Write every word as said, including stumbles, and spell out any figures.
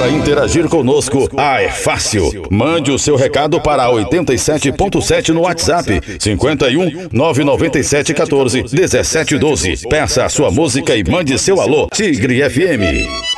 Para interagir conosco, ah, é fácil. Mande o seu recado para oitenta e sete ponto sete no WhatsApp, cinquenta e um, nove nove sete, quatorze, dezessete, doze. Peça a sua música e mande seu alô, Tigre F M.